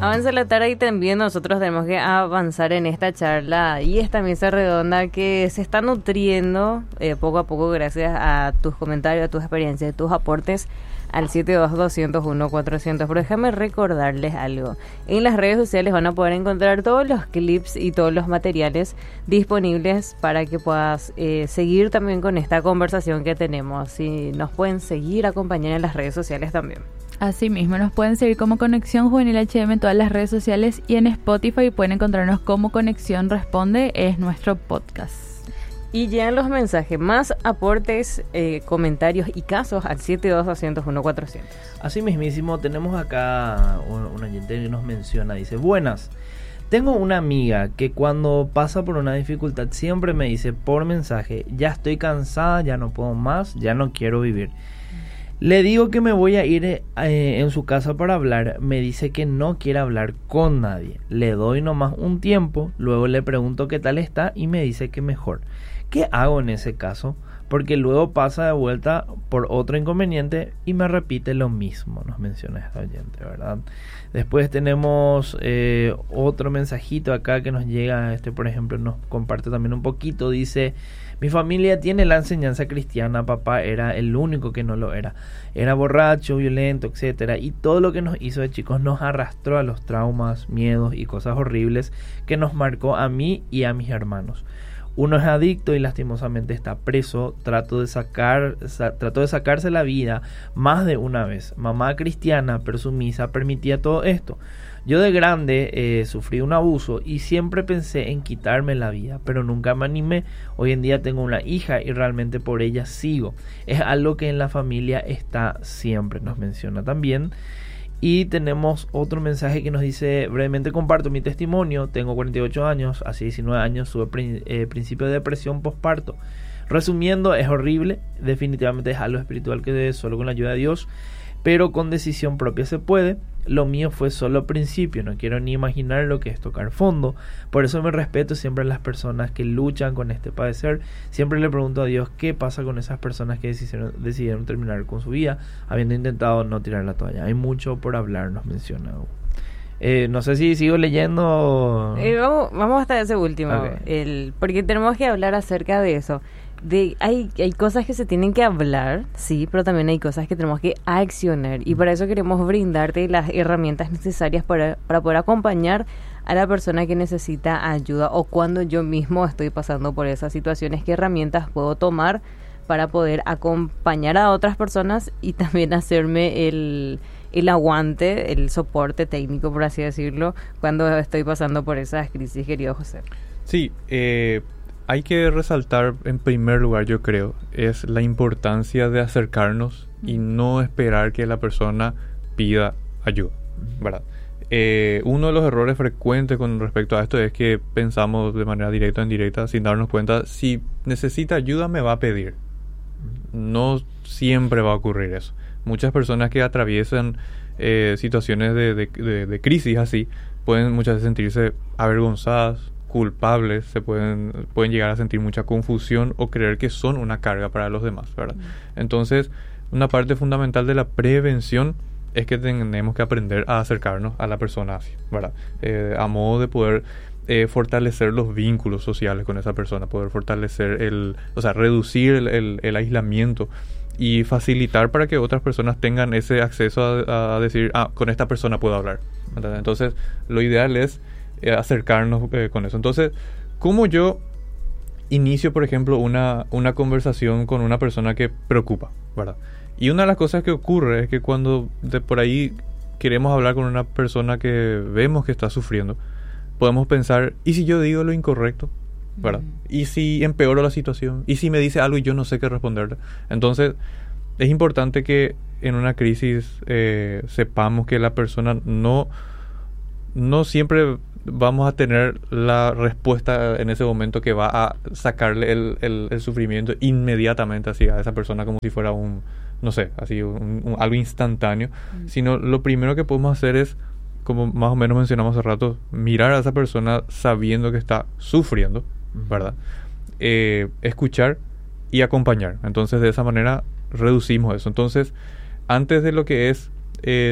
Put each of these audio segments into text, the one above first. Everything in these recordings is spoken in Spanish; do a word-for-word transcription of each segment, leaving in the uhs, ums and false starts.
Avanza la tarde y también nosotros tenemos que avanzar en esta charla y esta mesa redonda que se está nutriendo eh, poco a poco gracias a tus comentarios, a tus experiencias, a tus aportes al siete dos dos cero uno cuatrocientos. Pero déjame recordarles algo. En las redes sociales van a poder encontrar todos los clips y todos los materiales disponibles para que puedas eh, seguir también con esta conversación que tenemos. Y nos pueden seguir, acompañar en las redes sociales también. Asimismo, nos pueden seguir como Conexión Juvenil H M en todas las redes sociales y en Spotify pueden encontrarnos como Conexión Responde, es nuestro podcast. Y llegan los mensajes, más aportes, eh, comentarios y casos al siete dos dos cero uno cuatrocientos. Así mismísimo, tenemos acá un, un oyente que nos menciona, dice: buenas, tengo una amiga que cuando pasa por una dificultad siempre me dice por mensaje: ya estoy cansada, ya no puedo más, ya no quiero vivir. Le digo que me voy a ir eh, en su casa para hablar, me dice que no quiere hablar con nadie. Le doy nomás un tiempo, luego le pregunto qué tal está y me dice que mejor. ¿Qué hago en ese caso? Porque luego pasa de vuelta por otro inconveniente y me repite lo mismo, nos menciona esta oyente, ¿verdad? Después tenemos eh, otro mensajito acá que nos llega, este por ejemplo nos comparte también un poquito, dice: mi familia tiene la enseñanza cristiana, papá era el único que no lo era. Era borracho, violento, etcétera. Y todo lo que nos hizo de chicos nos arrastró a los traumas, miedos y cosas horribles que nos marcó a mí y a mis hermanos. Uno es adicto y lastimosamente está preso. Trato de sacar, sa- trató de sacarse la vida más de una vez. Mamá cristiana, pero sumisa, permitía todo esto. Yo de grande eh, sufrí un abuso y siempre pensé en quitarme la vida, pero nunca me animé. Hoy en día tengo una hija y realmente por ella sigo. Es algo que en la familia está siempre, nos menciona también. Y tenemos otro mensaje que nos dice: brevemente comparto mi testimonio, tengo cuarenta y ocho años, hace diecinueve años tuve prin- eh, principio de depresión postparto. Resumiendo, es horrible, definitivamente es algo espiritual que solo con la ayuda de Dios, pero con decisión propia se puede. Lo mío fue solo principio, no quiero ni imaginar lo que es tocar fondo. Por eso me respeto siempre a las personas que luchan con este padecer. Siempre le pregunto a Dios qué pasa con esas personas que decidieron, decidieron terminar con su vida, habiendo intentado no tirar la toalla. Hay mucho por hablar, nos menciona. Eh, no sé si sigo leyendo. Eh, vamos, vamos hasta ese último, Okay. el, porque tenemos que hablar acerca de eso. De, hay, hay cosas que se tienen que hablar, sí, pero también hay cosas que tenemos que accionar. Y para eso queremos brindarte las herramientas necesarias para, para poder acompañar a la persona que necesita ayuda o cuando yo mismo estoy pasando por esas situaciones. ¿Qué herramientas puedo tomar para poder acompañar a otras personas y también hacerme el... el aguante, el soporte técnico, por así decirlo, cuando estoy pasando por esas crisis, querido José? Sí, eh, hay que resaltar en primer lugar, yo creo, es la importancia de acercarnos y no esperar que la persona pida ayuda, ¿verdad? Eh, uno de los errores frecuentes con respecto a esto es que pensamos de manera directa o indirecta, sin darnos cuenta, si necesita ayuda me va a pedir. No siempre va a ocurrir eso. Muchas personas que atraviesan eh, situaciones de, de, de, de crisis así pueden muchas veces sentirse avergonzadas, culpables, se pueden, pueden llegar a sentir mucha confusión o creer que son una carga para los demás, ¿verdad? Mm. Entonces, una parte fundamental de la prevención es que tenemos que aprender a acercarnos a la persona así, ¿verdad? Eh, a modo de poder eh, fortalecer los vínculos sociales con esa persona, poder fortalecer el, o sea, reducir el, el, el aislamiento y facilitar para que otras personas tengan ese acceso a, a decir, ah, con esta persona puedo hablar, ¿verdad? Entonces, lo ideal es eh, acercarnos eh, con eso. Entonces, ¿cómo yo inicio, por ejemplo, una, una conversación con una persona que preocupa, ¿verdad? Y una de las cosas que ocurre es que cuando de por ahí queremos hablar con una persona que vemos que está sufriendo, podemos pensar, ¿y si yo digo lo incorrecto? ¿Verdad? ¿Y si empeoro la situación? ¿Y si me dice algo y yo no sé qué responderle? Entonces, es importante que en una crisis eh, sepamos que la persona no, no siempre vamos a tener la respuesta en ese momento que va a sacarle el, el, el sufrimiento inmediatamente así a esa persona como si fuera un, no sé, así un, un, algo instantáneo, mm. sino lo primero que podemos hacer es, como más o menos mencionamos hace rato, mirar a esa persona sabiendo que está sufriendo, ¿verdad? Eh, escuchar y acompañar. Entonces, de esa manera reducimos eso. Entonces, antes de lo que es eh,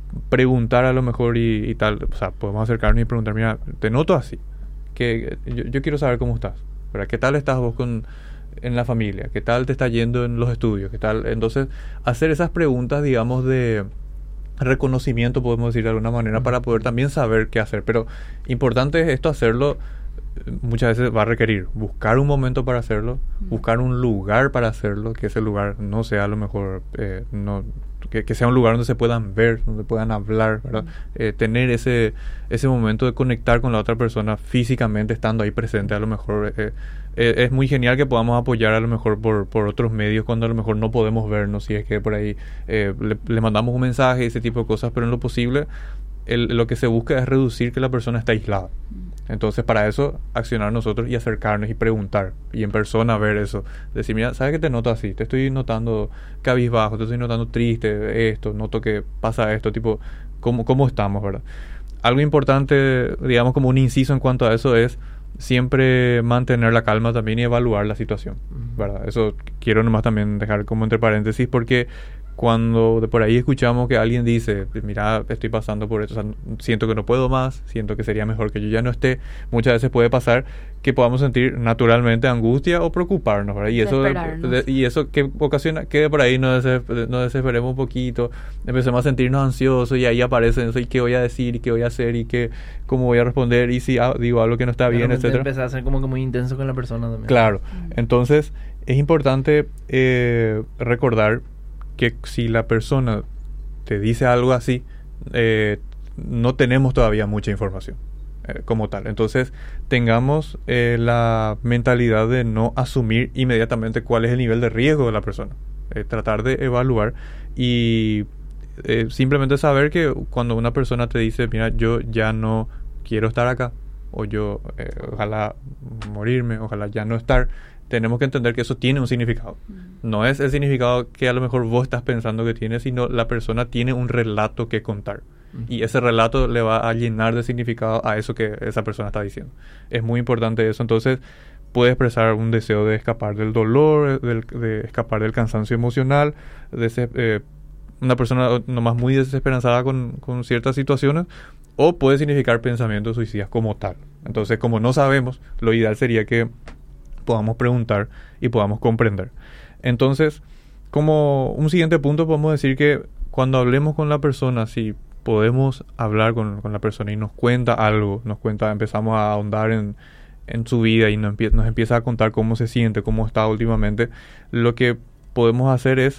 preguntar a lo mejor y, y tal, o sea, podemos acercarnos y preguntar, mira, te noto así, que yo, yo quiero saber cómo estás, ¿verdad? ¿Qué tal estás vos con, en la familia? ¿Qué tal te está yendo en los estudios? ¿Qué tal? Entonces, hacer esas preguntas, digamos, de reconocimiento, podemos decir de alguna manera, para poder también saber qué hacer. Pero importante es esto, hacerlo, muchas veces va a requerir buscar un momento para hacerlo, buscar un lugar para hacerlo, que ese lugar no sea a lo mejor, eh, no que, que sea un lugar donde se puedan ver, donde puedan hablar, ¿verdad? Eh, tener ese ese momento de conectar con la otra persona físicamente, estando ahí presente, a lo mejor eh, eh, es muy genial que podamos apoyar a lo mejor por, por otros medios cuando a lo mejor no podemos vernos, si es que por ahí eh, le, le mandamos un mensaje, ese tipo de cosas, pero en lo posible el, lo que se busca es reducir que la persona esté aislada. Entonces, para eso, accionar nosotros y acercarnos y preguntar. Y en persona ver eso. Decir, mira, ¿sabes qué te noto así? Te estoy notando cabizbajo, te estoy notando triste, esto, noto que pasa esto, tipo, ¿cómo, cómo estamos, verdad? Algo importante, digamos, como un inciso en cuanto a eso es siempre mantener la calma también y evaluar la situación, ¿verdad? Eso quiero nomás también dejar como entre paréntesis, porque cuando de por ahí escuchamos que alguien dice, mira, estoy pasando por esto, o sea, siento que no puedo más, siento que sería mejor que yo ya no esté, muchas veces puede pasar que podamos sentir naturalmente angustia o preocuparnos, ¿verdad? Y eso, de, y eso que ocasiona que de por ahí nos, desesper, nos desesperemos un poquito, empecemos a sentirnos ansiosos y ahí aparece eso, y qué voy a decir, y qué voy a hacer, y qué, cómo voy a responder, y si ah, digo algo que no está bien, etcétera. Empezar a ser como que muy intenso con la persona también. Claro, entonces es importante eh, recordar que si la persona te dice algo así, eh, no tenemos todavía mucha información eh, como tal. Entonces, tengamos eh, la mentalidad de no asumir inmediatamente cuál es el nivel de riesgo de la persona. Eh, tratar de evaluar y eh, simplemente saber que cuando una persona te dice, mira, yo ya no quiero estar acá, o yo eh, ojalá morirme, ojalá ya no estar, tenemos que entender que eso tiene un significado. Mm. No es el significado que a lo mejor vos estás pensando que tiene, sino la persona tiene un relato que contar. Mm. Y ese relato le va a llenar de significado a eso que esa persona está diciendo. Es muy importante eso. Entonces, puede expresar un deseo de escapar del dolor, del, de escapar del cansancio emocional, de ese, eh, una persona nomás muy desesperanzada con, con ciertas situaciones, o puede significar pensamientos suicidas como tal. Entonces, como no sabemos, lo ideal sería que podamos preguntar y podamos comprender. Entonces, como un siguiente punto, podemos decir que cuando hablemos con la persona, si podemos hablar con, con la persona y nos cuenta algo, nos cuenta, empezamos a ahondar en, en su vida y nos, empie- nos empieza a contar cómo se siente, cómo está últimamente, lo que podemos hacer es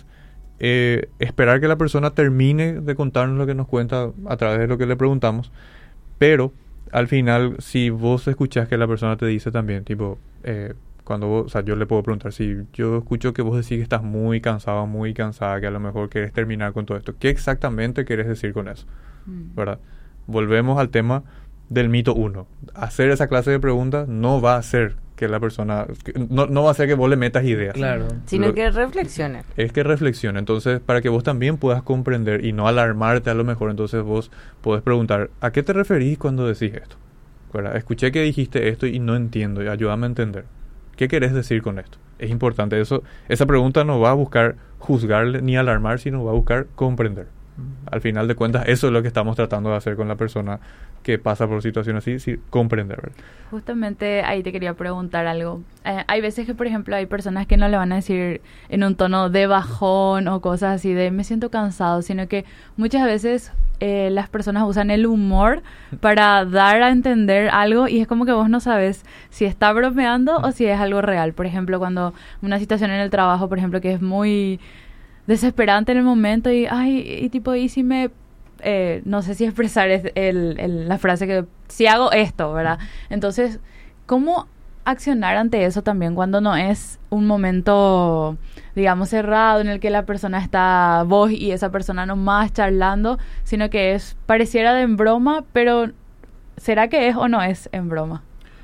eh, esperar que la persona termine de contarnos lo que nos cuenta a través de lo que le preguntamos, pero al final, si vos escuchás que la persona te dice también, tipo, eh, cuando vos, o sea, yo le puedo preguntar, si yo escucho que vos decís que estás muy cansado, muy cansada, que a lo mejor querés terminar con todo esto, ¿qué exactamente querés decir con eso? Mm. ¿Verdad? Volvemos al tema del mito uno. Hacer esa clase de preguntas no va a hacer que la persona, no, no va a hacer que vos le metas ideas. Claro. Sino lo, que reflexione. Es que reflexione. Entonces, para que vos también puedas comprender y no alarmarte a lo mejor, entonces vos podés preguntar, ¿a qué te referís cuando decís esto? ¿Verdad? Escuché que dijiste esto y no entiendo, y ayúdame a entender. ¿Qué querés decir con esto? Es importante eso. Esa pregunta no va a buscar juzgarle ni alarmar, sino va a buscar comprender. Al final de cuentas, eso es lo que estamos tratando de hacer con la persona que pasa por situaciones así, sí, comprender, ¿verdad? Justamente ahí te quería preguntar algo. Eh, hay veces que, por ejemplo, hay personas que no le van a decir en un tono de bajón o cosas así de me siento cansado, sino que muchas veces eh, las personas usan el humor para dar a entender algo y es como que vos no sabes si está bromeando o si es algo real. Por ejemplo, cuando una situación en el trabajo, por ejemplo, que es muy desesperante en el momento y, ay, y tipo, y si me... Eh, no sé si expresar es el, el, la frase que si hago esto, ¿verdad? Entonces, ¿cómo accionar ante eso también cuando no es un momento, digamos, cerrado en el que la persona está vos y esa persona nomás charlando, sino que es, pareciera de en broma, pero ¿será que es o no es en broma?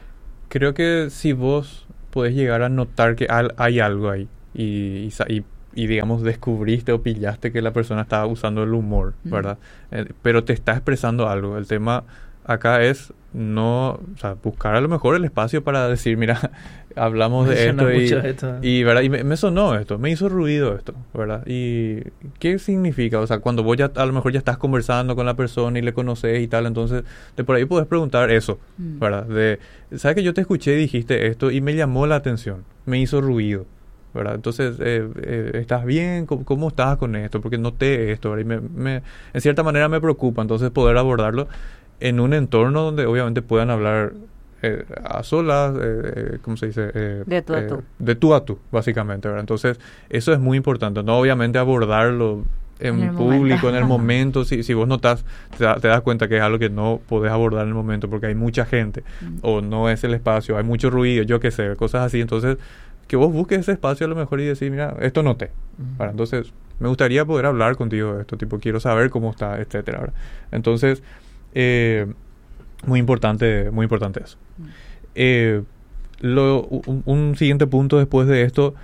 Creo que si vos podés llegar a notar que hay algo ahí y, y, y y digamos descubriste o pillaste que la persona estaba usando el humor, ¿verdad? Mm. Eh, pero te está expresando algo. El tema acá es no, o sea, buscar a lo mejor el espacio para decir, mira, hablamos de esto y, esto y, ¿verdad? Y me, me sonó esto, me hizo ruido esto, ¿verdad? Y ¿qué significa? O sea, cuando vos ya a lo mejor ya estás conversando con la persona y le conoces y tal, entonces de por ahí puedes preguntar eso, mm. ¿verdad? De, ¿sabes que yo te escuché y dijiste esto y me llamó la atención, me hizo ruido, ¿verdad? Entonces, eh, eh, ¿estás bien? ¿Cómo, ¿Cómo estás con esto? Porque noté esto, ¿verdad? Y me, me, en cierta manera me preocupa, entonces poder abordarlo en un entorno donde obviamente puedan hablar eh, a solas, eh, ¿cómo se dice? Eh, de tú a tú. Eh, de tú a tú, básicamente, ¿verdad? Entonces, eso es muy importante, no obviamente abordarlo en, en público, momento. en el momento, si, si vos notas, te, te das cuenta que es algo que no podés abordar en el momento porque hay mucha gente, mm. o no es el espacio, hay mucho ruido, yo qué sé, cosas así, entonces, que vos busques ese espacio a lo mejor y decir, mira, esto noté, mm. ¿verdad? Entonces, me gustaría poder hablar contigo de esto, tipo, quiero saber cómo está, etcétera, ¿verdad? Entonces, Eh, muy importante, muy importante eso. Eh, lo, un, un siguiente punto después de esto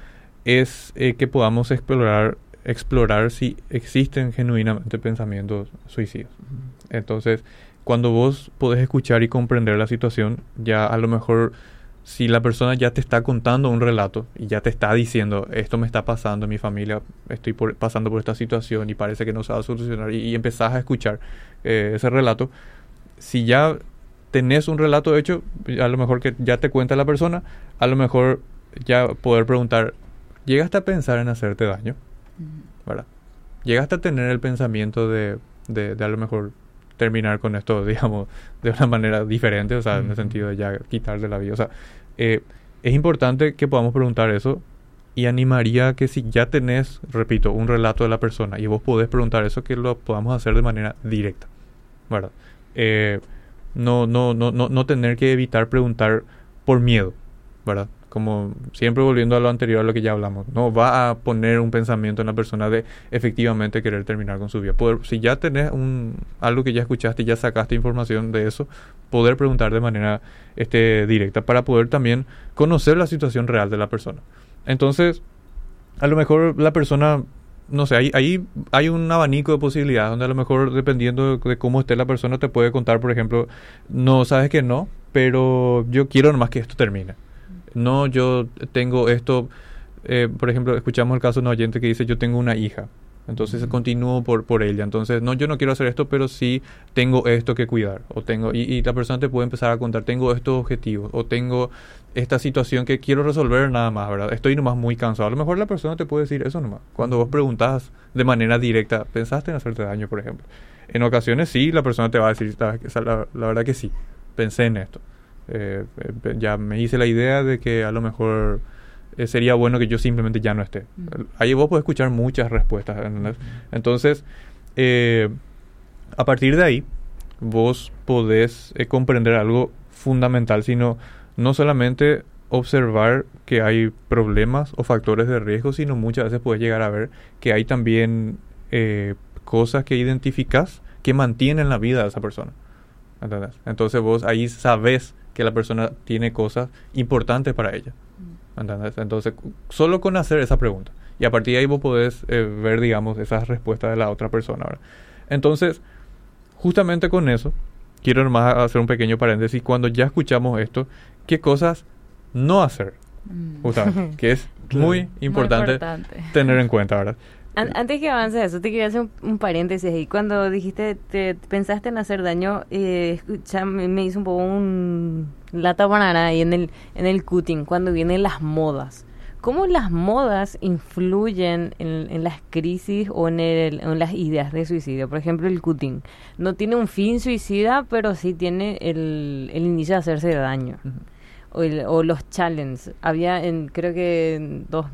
es eh, que podamos explorar, explorar si existen genuinamente pensamientos suicidas. Entonces, cuando vos podés escuchar y comprender la situación, ya a lo mejor si la persona ya te está contando un relato y ya te está diciendo, esto me está pasando en mi familia, estoy por, pasando por esta situación y parece que no se va a solucionar, y, y empezás a escuchar eh, ese relato, si ya tenés un relato hecho, a lo mejor que ya te cuenta la persona, a lo mejor ya poder preguntar, ¿llegaste a pensar en hacerte daño? ¿Verdad? ¿Llegaste a tener el pensamiento de, de, de a lo mejor terminar con esto, digamos, de una manera diferente, o sea, uh-huh. en el sentido de ya quitarle la vida? O sea, eh, es importante que podamos preguntar eso, y animaría que si ya tenés, repito, un relato de la persona y vos podés preguntar eso, que lo podamos hacer de manera directa, ¿verdad? Eh, no, no, no, no, no tener que evitar preguntar por miedo, ¿verdad? Como siempre volviendo a lo anterior, a lo que ya hablamos, no va a poner un pensamiento en la persona de efectivamente querer terminar con su vida. Poder, si ya tenés un, algo que ya escuchaste y ya sacaste información de eso, poder preguntar de manera este, directa para poder también conocer la situación real de la persona. Entonces, a lo mejor la persona, no sé, ahí, ahí hay un abanico de posibilidades donde a lo mejor, dependiendo de, de cómo esté la persona, te puede contar, por ejemplo, no, sabes que no, pero yo quiero nomás que esto termine. No, yo tengo esto, eh, por ejemplo, escuchamos el caso de un oyente que dice, yo tengo una hija, entonces uh-huh. continúo por, por ella, entonces, no, yo no quiero hacer esto, pero sí tengo esto que cuidar, o tengo, y, y la persona te puede empezar a contar, tengo estos objetivos, o tengo esta situación que quiero resolver nada más, ¿verdad? Estoy nomás muy cansado. A lo mejor la persona te puede decir eso nomás. Cuando vos preguntás de manera directa, ¿pensaste en hacerte daño, por ejemplo? En ocasiones sí, la persona te va a decir, la, la, la verdad que sí, pensé en esto. Eh, eh, ya me hice la idea de que a lo mejor eh, sería bueno que yo simplemente ya no esté. Uh-huh. Ahí vos podés escuchar muchas respuestas, ¿entendés? Uh-huh. Entonces, eh, a partir de ahí, vos podés eh, comprender algo fundamental, sino no solamente observar que hay problemas o factores de riesgo, sino muchas veces puedes llegar a ver que hay también eh, cosas que identificas que mantienen la vida de esa persona. ¿Entendés? Entonces vos ahí sabes que la persona tiene cosas importantes para ella. ¿Entendés? Entonces, solo con hacer esa pregunta. Y a partir de ahí vos podés eh, ver, digamos, esas respuestas de la otra persona, ¿verdad? Entonces, justamente con eso, quiero nomás hacer un pequeño paréntesis. Cuando ya escuchamos esto, ¿qué cosas no hacer? Justamente, que es muy importante, muy importante tener en cuenta, ¿verdad? An- antes que avance eso, te quería hacer un, un paréntesis ahí. Cuando dijiste, te pensaste en hacer daño, eh, escucha, me, me hizo un poco un lata banana ahí en el, en el cutting, cuando vienen las modas. ¿Cómo las modas influyen en, en las crisis o en, el, en las ideas de suicidio? Por ejemplo, el cutting no tiene un fin suicida, pero sí tiene el, el inicio de hacerse daño. Uh-huh. O, el, o los challenges. Había, en creo que en dos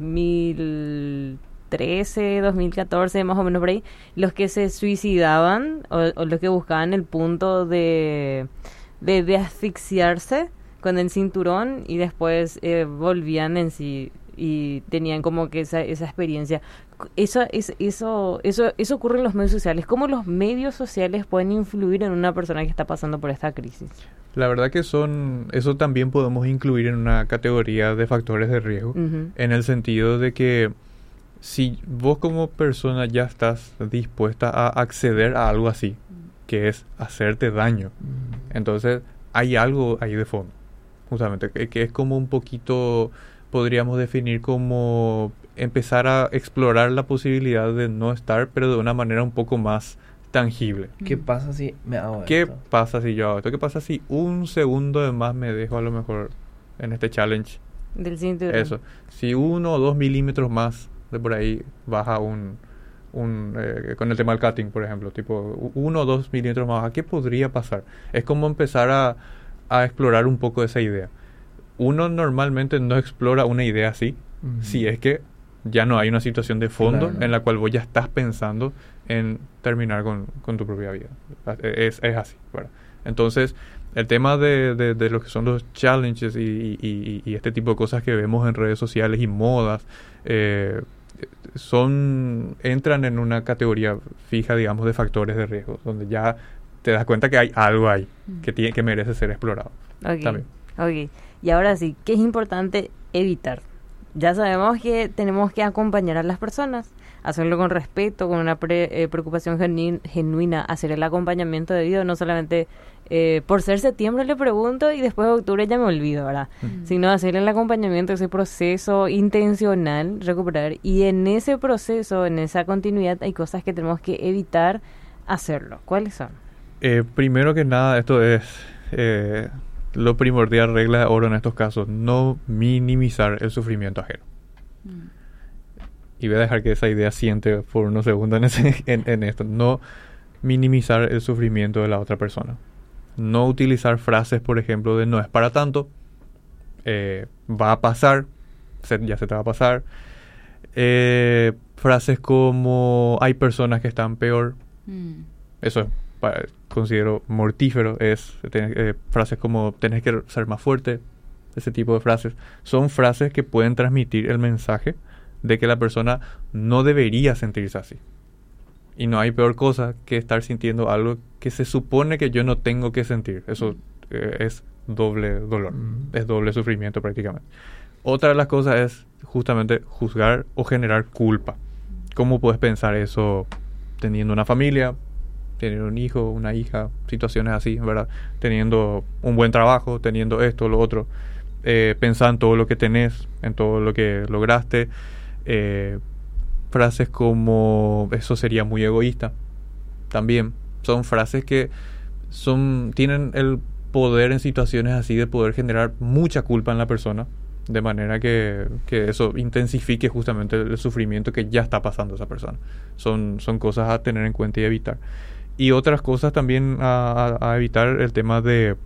mil trece, dos mil catorce, más o menos por ahí, los que se suicidaban o, o los que buscaban el punto de, de, de asfixiarse con el cinturón y después eh, volvían en sí y tenían como que esa, esa experiencia. Eso, es, eso, eso, eso ocurre en los medios sociales. ¿Cómo los medios sociales pueden influir en una persona que está pasando por esta crisis? La verdad que son, eso también podemos incluir en una categoría de factores de riesgo, uh-huh. en el sentido de que si vos como persona ya estás dispuesta a acceder a algo así, que es hacerte daño, Entonces, hay algo ahí de fondo, justamente, que, que es como un poquito, podríamos definir como empezar a explorar la posibilidad de no estar, pero de una manera un poco más tangible. ¿Qué pasa si me hago ¿Qué esto? pasa si yo hago esto? ¿Qué pasa si un segundo de más me dejo a lo mejor en este challenge? Del cinturón. Eso. Si uno o dos milímetros más de por ahí baja un... un eh, con el tema del cutting, por ejemplo, tipo uno o dos milímetros más baja, ¿qué podría pasar? Es como empezar a, a explorar un poco esa idea. Uno normalmente no explora una idea así, Ujú. si es que ya no hay una situación de fondo Claro. en la cual vos ya estás pensando en terminar con, con tu propia vida. Es, es así, ¿verdad? Entonces, el tema de, de, de lo que son los challenges y, y, y, y este tipo de cosas que vemos en redes sociales y modas, eh, son entran en una categoría fija, digamos, de factores de riesgo, donde ya te das cuenta que hay algo ahí que, tiene, que merece ser explorado. Ok, También. ok. Y ahora sí, ¿qué es importante evitar? Ya sabemos que tenemos que acompañar a las personas, hacerlo con respeto, con una pre- eh, preocupación genu- genuina, hacer el acompañamiento debido, no solamente eh, por ser septiembre le pregunto y después de octubre ya me olvido, ¿verdad? Ujú. Sino hacer el acompañamiento, ese proceso intencional, recuperar. Y en ese proceso, en esa continuidad, hay cosas que tenemos que evitar hacerlo. ¿Cuáles son? Eh, primero que nada, esto es eh, lo primordial, regla de oro en estos casos, no minimizar el sufrimiento ajeno. Mm. Y voy a dejar que esa idea siente por unos segundos en, ese- en, en esto. No minimizar el sufrimiento de la otra persona. No utilizar frases, por ejemplo, de no es para tanto, eh, va a pasar, se- ya se te va a pasar. Eh, frases como hay personas que están peor, Mm. eso es, pa- considero mortífero. Es ten- eh, frases como tenés que ser más fuerte, ese tipo de frases. Son frases que pueden transmitir el mensaje de que la persona no debería sentirse así. Y no hay peor cosa que estar sintiendo algo que se supone que yo no tengo que sentir. Eso eh, es doble dolor, Mm. es doble sufrimiento prácticamente. Otra de las cosas es justamente juzgar o generar culpa. ¿Cómo puedes pensar eso teniendo una familia, teniendo un hijo, una hija, situaciones así, ¿verdad? Teniendo un buen trabajo, teniendo esto, lo otro. Eh, pensar en todo lo que tenés, en todo lo que lograste. Eh, frases como eso sería muy egoísta. También son frases que son tienen el poder en situaciones así de poder generar mucha culpa en la persona, de manera que, que eso intensifique justamente el sufrimiento que ya está pasando esa persona. Son, son cosas a tener en cuenta y evitar. Y otras cosas también a, a- a evitar, el tema de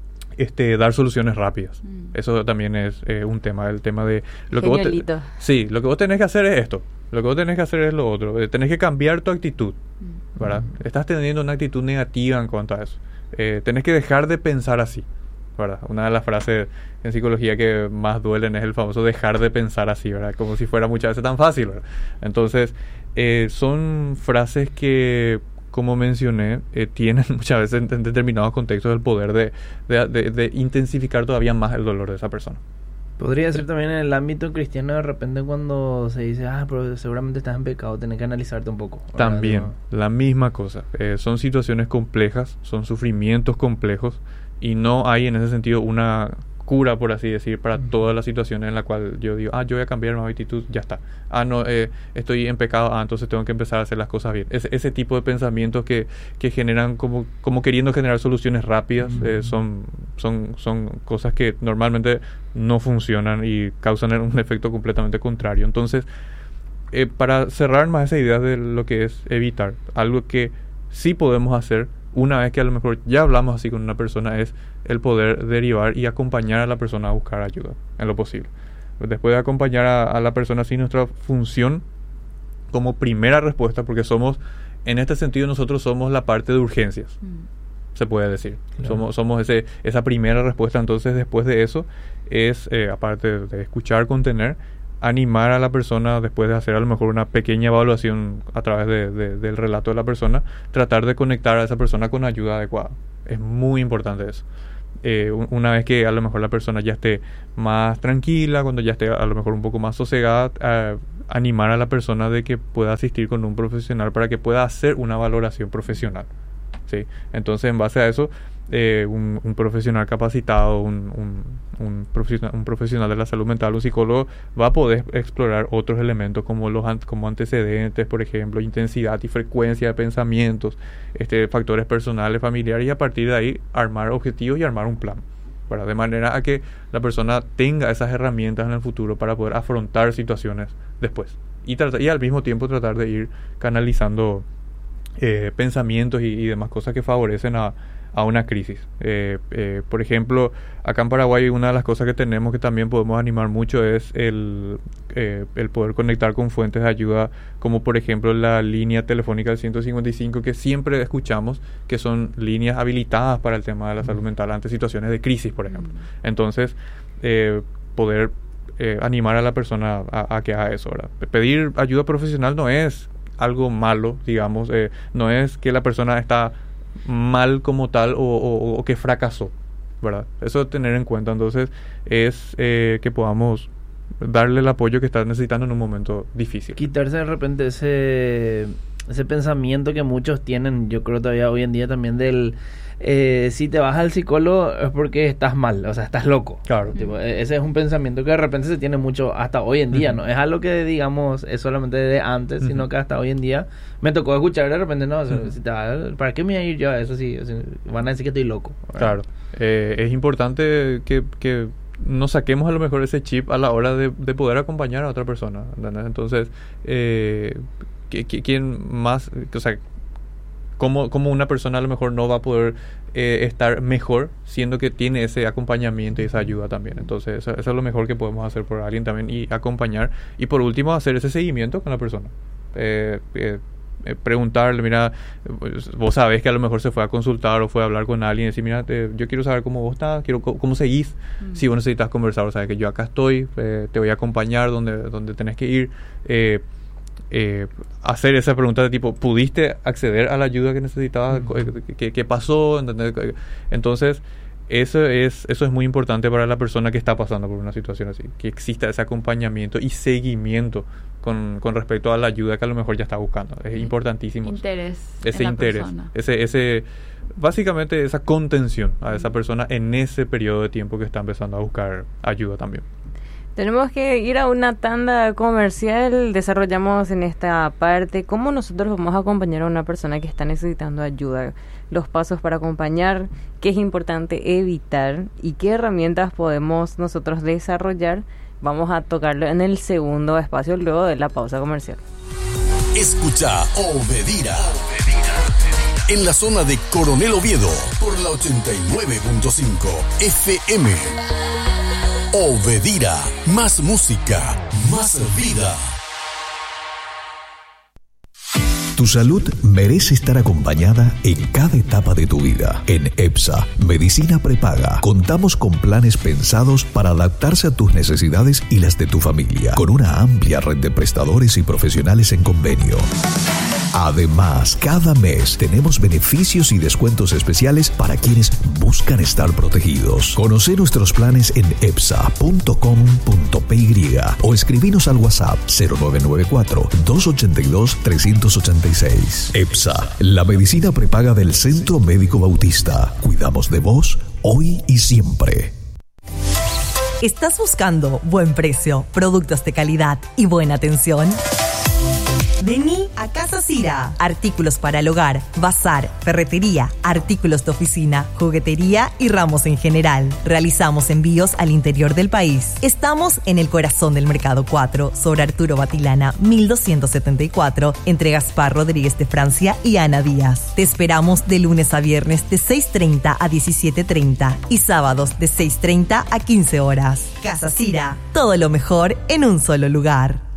este dar soluciones rápidas. Mm. Eso también es eh, un tema, el tema de lo que vos te- Genialito. sí, lo que vos tenés que hacer es esto, lo que vos tenés que hacer es lo otro. Eh, tenés que cambiar tu actitud, Mm. ¿verdad? Ujú. Estás teniendo una actitud negativa en cuanto a eso. Eh, tenés que dejar de pensar así, ¿verdad? Una de las frases en psicología que más duelen es el famoso dejar de pensar así, ¿verdad? Como si fuera muchas veces tan fácil, ¿verdad? Entonces, eh, son frases que, como mencioné, eh, tienen muchas veces en, en determinados contextos el poder de, de, de- de intensificar todavía más el dolor de esa persona. Podría ser también en el ámbito cristiano, de repente cuando se dice, ah, pero seguramente estás en pecado, tenés que analizarte un poco, ¿verdad? También, Digo, la misma cosa. Eh, son situaciones complejas, son sufrimientos complejos y no hay en ese sentido una cura, por así decir, para Ujú. todas las situaciones en las cuales yo digo, ah, yo voy a cambiar mi actitud, ya está. Ah, no, eh, estoy en pecado, ah, entonces tengo que empezar a hacer las cosas bien. Ese, ese tipo de pensamientos que, que generan como, como queriendo generar soluciones rápidas, eh, Ujú. son, son, son cosas que normalmente no funcionan y causan un efecto completamente contrario. Entonces, eh, para cerrar más esa idea de lo que es evitar, algo que sí podemos hacer una vez que a lo mejor ya hablamos así con una persona es el poder derivar y acompañar a la persona a buscar ayuda en lo posible. Después de acompañar a, a la persona así, nuestra función como primera respuesta, porque somos, en este sentido nosotros somos la parte de urgencias, Mm. se puede decir. Claro. Somos, somos ese, esa primera respuesta. Entonces, después de eso, es, eh, aparte de, de escuchar, contener, animar a la persona, después de hacer a lo mejor una pequeña evaluación a través de, de- del relato de la persona, tratar de conectar a esa persona con ayuda adecuada. Es muy importante eso. Eh, un- una vez que a lo mejor la persona ya esté más tranquila, cuando ya esté a lo mejor un poco más sosegada, eh, animar a la persona de que pueda asistir con un profesional para que pueda hacer una valoración profesional. ¿sí? Entonces, en base a eso, eh, un, un profesional capacitado, un, un, un, profesional, un profesional de la salud mental, un psicólogo, va a poder explorar otros elementos como los an- como antecedentes, por ejemplo, intensidad y frecuencia de pensamientos, este, factores personales, familiares, y a partir de ahí armar objetivos y armar un plan, ¿verdad? De manera a que la persona tenga esas herramientas en el futuro para poder afrontar situaciones después. Y, trata, y al mismo tiempo tratar de ir canalizando eh, pensamientos y, y demás cosas que favorecen a, a una crisis. Eh, eh, por ejemplo, acá en Paraguay una de las cosas que tenemos que también podemos animar mucho es el, eh, el poder conectar con fuentes de ayuda, como por ejemplo la línea telefónica del ciento cincuenta y cinco, que siempre escuchamos que son líneas habilitadas para el tema de la salud mental ante situaciones de crisis, por ejemplo. Entonces, eh, poder eh, animar a la persona a, a que haga eso, ¿verdad? Pedir ayuda profesional no es algo malo, digamos, eh, no es que la persona está mal como tal o, o, o que fracasó, ¿verdad? Eso tener en cuenta. Entonces es eh, que podamos darle el apoyo que está necesitando en un momento difícil. Quitarse de repente ese ese pensamiento que muchos tienen, yo creo todavía hoy en día también, del eh, si te vas al psicólogo es porque estás mal, o sea, estás loco. Claro. Tipo, ese es un pensamiento que de repente se tiene mucho hasta hoy en día, uh-huh. No es algo que digamos es solamente de antes, uh-huh. Sino que hasta hoy en día me tocó escuchar de repente, no, o sea, uh-huh. si te vas, ¿para qué me voy a ir yo a eso? Si, o sea, van a decir que estoy loco, ¿verdad? Claro. Eh, es importante que, que nos saquemos a lo mejor ese chip a la hora de, de poder acompañar a otra persona, ¿entendés? Entonces, eh, ¿quién más? O sea, ¿cómo, cómo una persona a lo mejor no va a poder eh, estar mejor siendo que tiene ese acompañamiento y esa ayuda también? Entonces, eso, eso es lo mejor que podemos hacer por alguien también, y acompañar. Y por último, hacer ese seguimiento con la persona. Eh, eh, Eh, preguntarle, mira, pues, vos sabés que a lo mejor se fue a consultar o fue a hablar con alguien y decir, mira, te, yo quiero saber cómo vos estás, quiero cómo, cómo seguís, mm. Si vos necesitas conversar, o sabes que yo acá estoy, eh, te voy a acompañar donde, donde tenés que ir, eh, eh, hacer esa pregunta de tipo, ¿pudiste acceder a la ayuda que necesitabas? Mm. ¿Qué, qué pasó? ¿Entendés? Entonces, eso es, eso es muy importante para la persona que está pasando por una situación así, que exista ese acompañamiento y seguimiento con, con respecto a la ayuda que a lo mejor ya está buscando. Es importantísimo. Interés. Ese en interés. La persona. Ese, ese, básicamente esa contención a esa persona en ese periodo de tiempo que está empezando a buscar ayuda también. Tenemos que ir a una tanda comercial. Desarrollamos en esta parte cómo nosotros vamos a acompañar a una persona que está necesitando ayuda, los pasos para acompañar, qué es importante evitar y qué herramientas podemos nosotros desarrollar. Vamos a tocarlo en el segundo espacio luego de la pausa comercial. Escucha Obedira en la zona de Coronel Oviedo por la ochenta y nueve punto cinco F M. Obedira, más música, más vida. Tu salud merece estar acompañada en cada etapa de tu vida. En EPSA, Medicina Prepaga, contamos con planes pensados para adaptarse a tus necesidades y las de tu familia, con una amplia red de prestadores y profesionales en convenio. Además, cada mes tenemos beneficios y descuentos especiales para quienes buscan estar protegidos. Conoce nuestros planes en epsa punto com punto p y o escribinos al WhatsApp cero nueve nueve cuatro, dos ocho dos, tres ocho seis. EPSA, la medicina prepaga del Centro Médico Bautista. Cuidamos de vos hoy y siempre. ¿Estás buscando buen precio, productos de calidad y buena atención? Vení a Casa Cira. Artículos para el hogar, bazar, ferretería, artículos de oficina, juguetería y ramos en general. Realizamos envíos al interior del país. Estamos en el corazón del Mercado cuatro, sobre Arturo Batilana, mil doscientos setenta y cuatro, entre Gaspar Rodríguez de Francia y Ana Díaz. Te esperamos de lunes a viernes de seis treinta a diecisiete treinta y sábados de seis treinta a quince horas. Casa Cira, todo lo mejor en un solo lugar.